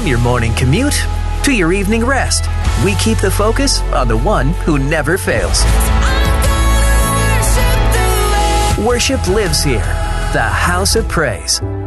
your morning commute to your evening rest, we keep the focus on the one who never fails. Worship lives here. The House of Praise.